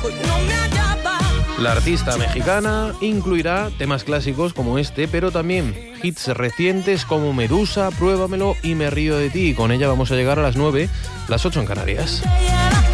La artista mexicana incluirá temas clásicos como este, pero también hits recientes como Medusa, Pruébamelo y Me río de ti. Con ella vamos a llegar a las 9, las 8 en Canarias.